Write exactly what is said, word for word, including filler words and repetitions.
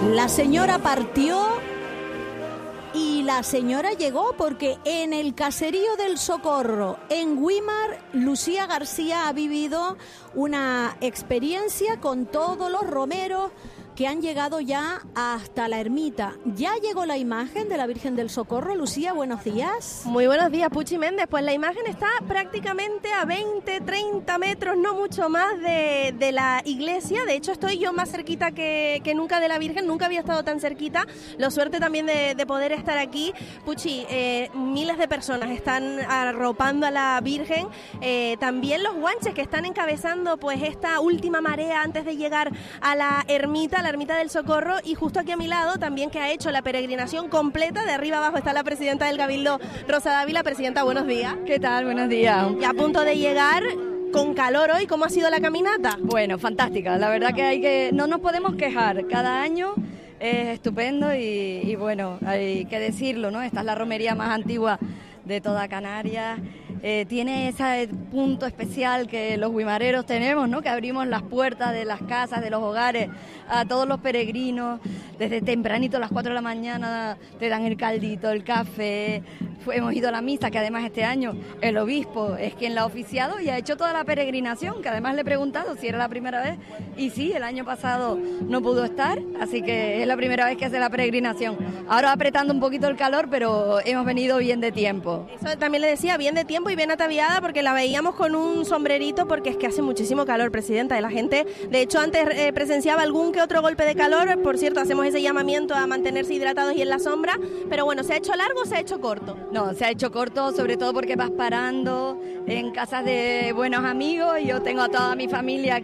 La señora partió y la señora llegó porque en el caserío del Socorro, en Güímar, Lucía García ha vivido una experiencia con todos los romeros que han llegado ya hasta la ermita. Ya llegó la imagen de la Virgen del Socorro. Lucía, buenos días. Muy buenos días, Puchi Méndez. Pues la imagen está prácticamente a veinte, treinta metros, no mucho más de, de la iglesia. De hecho, estoy yo más cerquita que, que nunca de la Virgen. Nunca había estado tan cerquita. La suerte también de, de poder estar aquí. Puchi, eh, miles de personas están arropando a la Virgen. Eh, también los guanches que están encabezando pues esta última marea antes de llegar a la ermita, la ermita del Socorro, y justo aquí a mi lado también que ha hecho la peregrinación completa, de arriba abajo está la presidenta del Cabildo, Rosa Dávila. Presidenta, buenos días. ¿Qué tal? Buenos días. Y a punto de llegar, con calor hoy, ¿cómo ha sido la caminata? Bueno, fantástica, la verdad que hay que no nos podemos quejar, cada año es estupendo y, y bueno, hay que decirlo, ¿no? Esta es la romería más antigua de toda Canarias. Eh, tiene ese punto especial que los guimareros tenemos, ¿no? Que abrimos las puertas de las casas, de los hogares, a todos los peregrinos. Desde tempranito, a las cuatro de la mañana, te dan el caldito, el café. Fue, hemos ido a la misa, que además este año el obispo es quien la ha oficiado y ha hecho toda la peregrinación, que además le he preguntado si era la primera vez. Y sí, el año pasado no pudo estar, así que es la primera vez que hace la peregrinación. Ahora apretando un poquito el calor, pero hemos venido bien de tiempo. Eso también le decía, bien de tiempo y bien ataviada, porque la veíamos con un sombrerito, porque es que hace muchísimo calor, presidenta, y la gente, de hecho, antes eh, presenciaba algún que otro golpe de calor. Por cierto, hacemos ese llamamiento a mantenerse hidratados y en la sombra, pero bueno, ¿se ha hecho largo o se ha hecho corto? No, se ha hecho corto, sobre todo porque vas parando en casas de buenos amigos. Yo tengo a toda mi familia